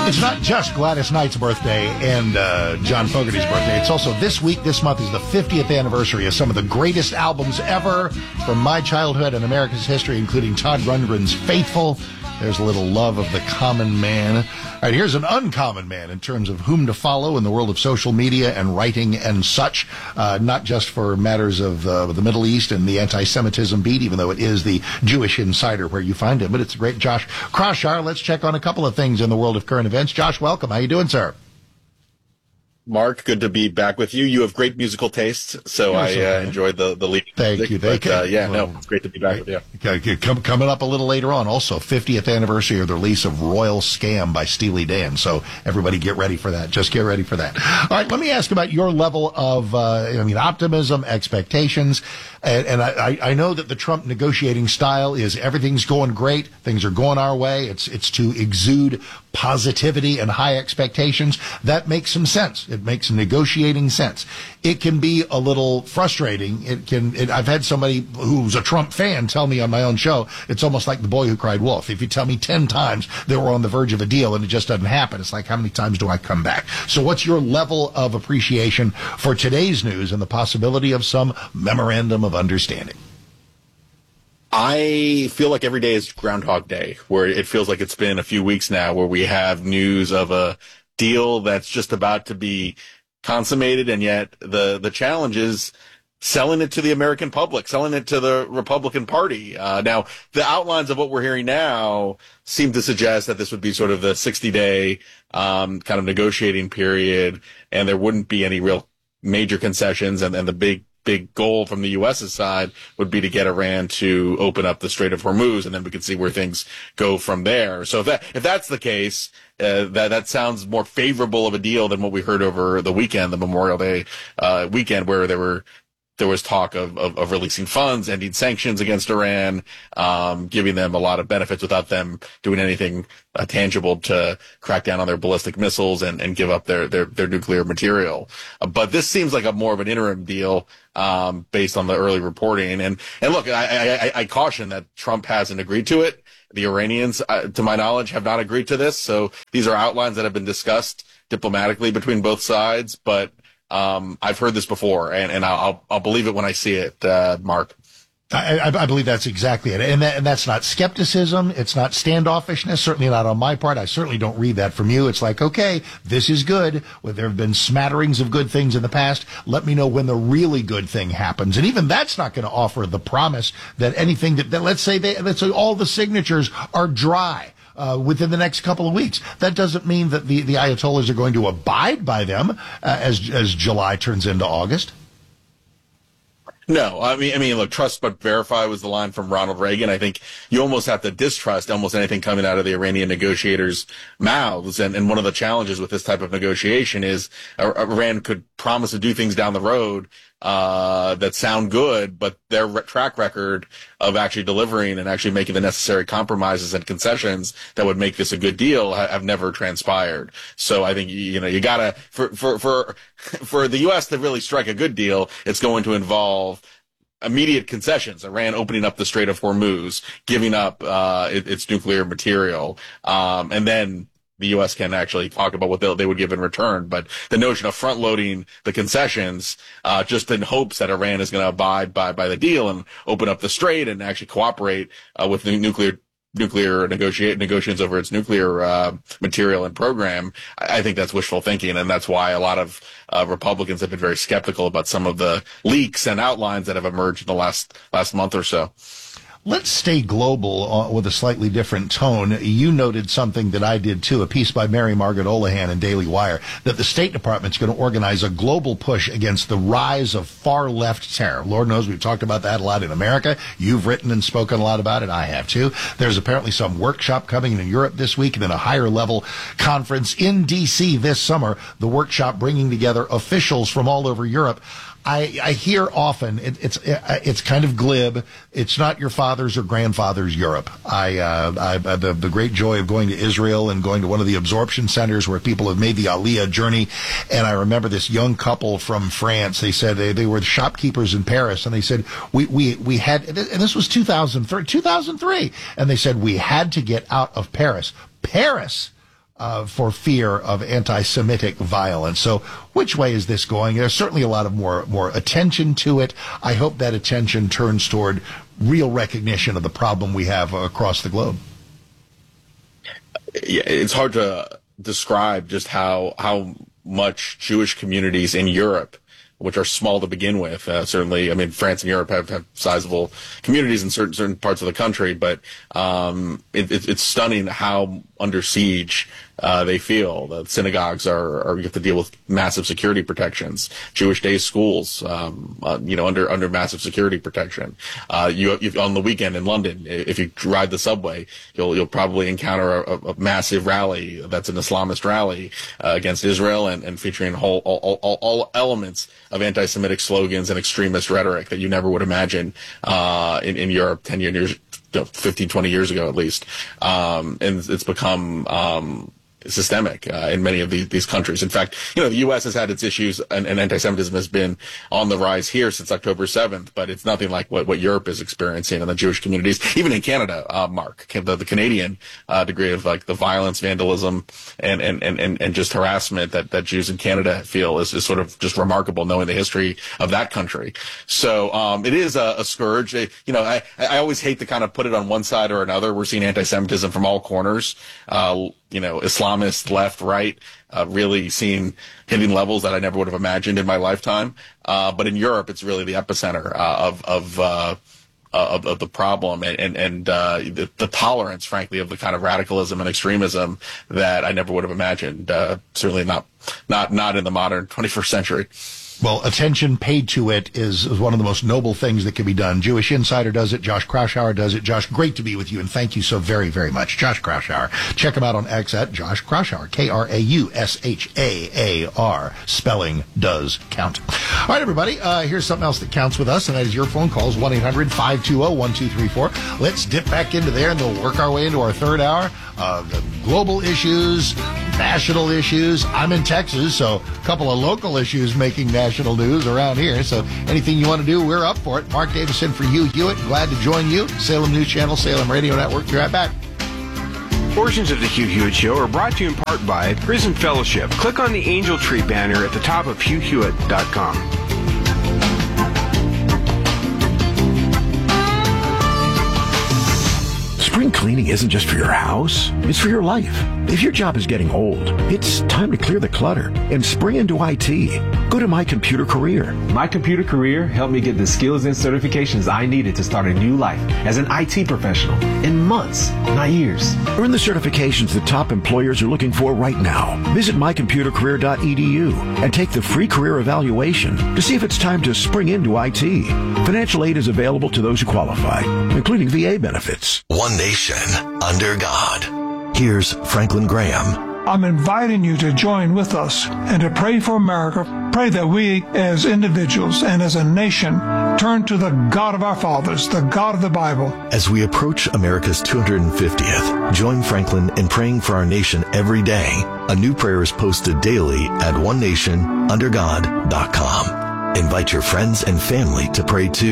It's not just Gladys Knight's birthday and John Fogerty's birthday. It's also this month is the 50th anniversary of some of the greatest albums ever from my childhood and America's history, including Todd Rundgren's Faithful. There's a little love of the common man. All right, here's an uncommon man in terms of whom to follow in the world of social media and writing and such, not just for matters of the Middle East and the anti-Semitism beat, even though it is the Jewish Insider where you find him. But it's great. Josh Kroshar, let's check on a couple of things in the world of current events. Josh, welcome. How you doing, sir? Mark, good to be back with you. You have great musical tastes, so I enjoyed the lead. Thank you. It's great to be back with you. Coming up a little later on, also 50th anniversary of the release of Royal Scam by Steely Dan. So everybody get ready for that. Just get ready for that. All right, let me ask about your level of optimism, expectations. And I know that the Trump negotiating style is everything's going great, things are going our way. It's to exude positivity and high expectations. That makes some sense. It makes negotiating sense. It can be a little frustrating. I've had somebody who's a Trump fan tell me on my own show, it's almost like the boy who cried wolf. If you tell me 10 times that we're on the verge of a deal and it just doesn't happen, it's like, how many times do I come back? So what's your level of appreciation for today's news and the possibility of some memorandum of understanding? I feel like every day is Groundhog Day, where it feels like it's been a few weeks now where we have news of a deal that's just about to be consummated, and yet the challenge is selling it to the American public, selling it to the Republican Party. Now, the outlines of what we're hearing now seem to suggest that this would be sort of the 60-day kind of negotiating period, and there wouldn't be any real major concessions, and the big goal from the U.S.'s side would be to get Iran to open up the Strait of Hormuz, and then we can see where things go from there. So if that's the case, that sounds more favorable of a deal than what we heard over the weekend, the Memorial Day weekend, where there was talk of releasing funds, ending sanctions against Iran, giving them a lot of benefits without them doing anything tangible to crack down on their ballistic missiles and give up their nuclear material. But this seems like more of an interim deal, based on the early reporting. And look, I caution that Trump hasn't agreed to it. The Iranians, to my knowledge, have not agreed to this. So these are outlines that have been discussed diplomatically between both sides, but I've heard this before, and I'll believe it when I see it, Mark. I believe that's exactly it. And that's not skepticism. It's not standoffishness. Certainly not on my part. I certainly don't read that from you. It's like, okay, this is good. Well, there have been smatterings of good things in the past. Let me know when the really good thing happens. And even that's not going to offer the promise that anything that let's say all the signatures are dry within the next couple of weeks. That doesn't mean that the Ayatollahs are going to abide by them as July turns into August. No, I mean, look, trust but verify was the line from Ronald Reagan. I think you almost have to distrust almost anything coming out of the Iranian negotiators' mouths. And one of the challenges with this type of negotiation is Iran could promise to do things down the road that sound good, but their track record of actually delivering and actually making the necessary compromises and concessions that would make this a good deal have never transpired. So I think, you gotta, for the U.S. to really strike a good deal, it's going to involve immediate concessions. Iran opening up the Strait of Hormuz, giving up its nuclear material, and then the U.S. can actually talk about what they would give in return. But the notion of front-loading the concessions just in hopes that Iran is going to abide by the deal and open up the strait and actually cooperate with the nuclear negotiations over its nuclear material and program, I think that's wishful thinking, and that's why a lot of Republicans have been very skeptical about some of the leaks and outlines that have emerged in the last month or so. Let's stay global with a slightly different tone. You noted something that I did too, a piece by Mary Margaret Olohan in Daily Wire, that the State Department's going to organize a global push against the rise of far-left terror. Lord knows we've talked about that a lot in America. You've written and spoken a lot about it. I have too. There's apparently some workshop coming in Europe this week and then a higher-level conference in D.C. this summer, the workshop bringing together officials from all over Europe. I hear often it's kind of glib. It's not your father's or grandfather's Europe. I had the great joy of going to Israel and going to one of the absorption centers where people have made the Aliyah journey. And I remember this young couple from France. They said they were shopkeepers in Paris, and they said we had, and this was 2003, and they said we had to get out of Paris. Paris. for fear of anti-Semitic violence. So which way is this going? There's certainly a lot of more attention to it. I hope that attention turns toward real recognition of the problem we have across the globe. Yeah, it's hard to describe just how much Jewish communities in Europe, which are small to begin with. Certainly, I mean, France and Europe have sizable communities in certain parts of the country, but it's stunning how under siege they feel. The synagogues you have to deal with massive security protections. Jewish day schools, under massive security protection. You on the weekend in London, if you ride the subway, you'll probably encounter a massive rally that's an Islamist rally against Israel and featuring all elements of anti-Semitic slogans and extremist rhetoric that you never would imagine in Europe 10 years, 15, 20 years ago at least. And it's become systemic in many of these countries. In fact, the U.S. has had its issues, and anti-Semitism has been on the rise here since October 7th, but it's nothing like what Europe is experiencing in the Jewish communities. Even in Canada, Mark, the Canadian degree of like the violence, vandalism, and just harassment that Jews in Canada feel is sort of just remarkable, knowing the history of that country. So it is a scourge. I always hate to kind of put it on one side or another. We're seeing anti-Semitism from all corners. Islamist, left, right, really hitting levels that I never would have imagined in my lifetime. But in Europe, it's really the epicenter of the problem and the tolerance, frankly, of the kind of radicalism and extremism that I never would have imagined. Certainly not in the modern 21st century. Well, attention paid to it is one of the most noble things that can be done. Jewish Insider does it. Josh Kraushaar does it. Josh, great to be with you, and thank you so very, very much. Josh Kraushaar. Check him out on X at Josh Kraushaar, Kraushaar. Spelling does count. All right, everybody, here's something else that counts with us, and that is your phone calls, 1-800-520-1234. Let's dip back into there, and we'll work our way into our third hour. The global issues, national issues. I'm in Texas, so a couple of local issues making national news around here. So anything you want to do, we're up for it. Mark Davison for Hugh Hewitt. Glad to join you. Salem News Channel, Salem Radio Network. Be right back. Portions of the Hugh Hewitt Show are brought to you in part by Prison Fellowship. Click on the Angel Tree banner at the top of HughHewitt.com. Spring cleaning isn't just for your house, it's for your life. If your job is getting old, it's time to clear the clutter and spring into IT. Go to My Computer Career. My Computer Career helped me get the skills and certifications I needed to start a new life as an IT professional in months, not years. Earn the certifications that top employers are looking for right now. Visit mycomputercareer.edu and take the free career evaluation to see if it's time to spring into IT. Financial aid is available to those who qualify, including VA benefits. One nation under God. Here's Franklin Graham. I'm inviting you to join with us and to pray for America. Pray that we as individuals and as a nation turn to the God of our fathers, the God of the Bible. As we approach America's 250th, join Franklin in praying for our nation every day. A new prayer is posted daily at onenationundergod.com. Invite your friends and family to pray too.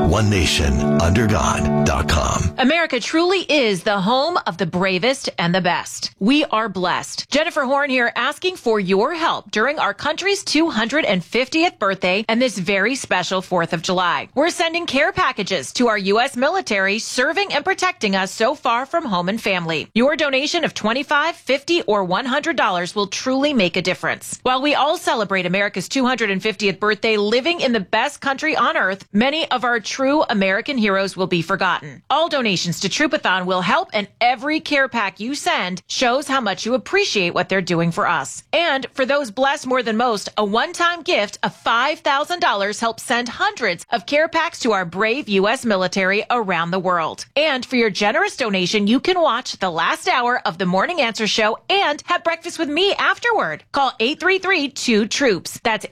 OneNationUnderGod.com. America truly is the home of the bravest and the best. We are blessed. Jennifer Horn here, asking for your help during our country's 250th birthday and this very special 4th of July. We're sending care packages to our U.S. military serving and protecting us so far from home and family. Your donation of $25, $50, or $100 will truly make a difference. While we all celebrate America's 250th birthday living in the best country on earth, many of our true American heroes will be forgotten. All donations to Troopathon will help, and every care pack you send shows how much you appreciate what they're doing for us. And for those blessed more than most, a one-time gift of $5,000 helps send hundreds of care packs to our brave U.S. military around the world. And for your generous donation, you can watch the last hour of the Morning Answer Show and have breakfast with me afterward. Call 833-2-TROOPS. That's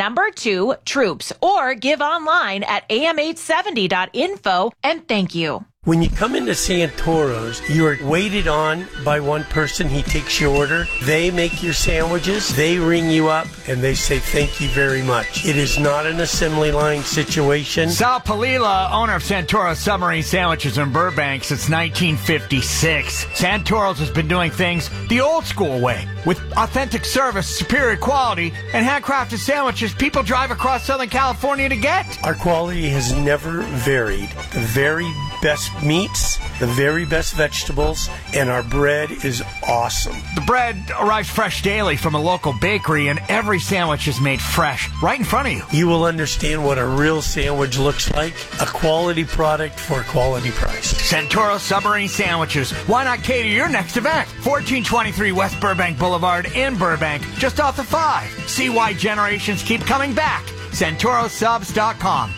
833-2-TROOPS. Or give online at am870.info, and thank you. When you come into Santoro's, you are waited on by one person. He takes your order. They make your sandwiches. They ring you up, and they say thank you very much. It is not an assembly line situation. Sal Palila, owner of Santoro's Submarine Sandwiches in Burbank since 1956. Santoro's has been doing things the old school way, with authentic service, superior quality, and handcrafted sandwiches people drive across Southern California to get. Our quality has never varied. The very best meats, the very best vegetables, and our bread is awesome. The bread arrives fresh daily from a local bakery, and every sandwich is made fresh, right in front of you. You will understand what a real sandwich looks like. A quality product for a quality price. Santoro Submarine Sandwiches. Why not cater your next event? 1423 West Burbank Boulevard in Burbank, just off the 5. See why generations keep coming back. SantoroSubs.com.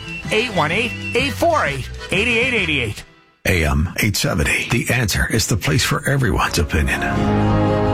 818-848-8888. AM 870. The Answer is the place for everyone's opinion.